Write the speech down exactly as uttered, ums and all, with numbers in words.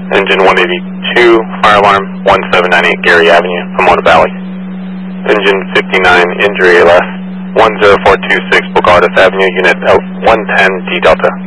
Engine one eighty-two, fire alarm one seven nine eight Gary Avenue, Pomona Valley. Engine fifty-nine, injury A L S one zero four two six Bogardus Avenue, Unit one ten D Delta.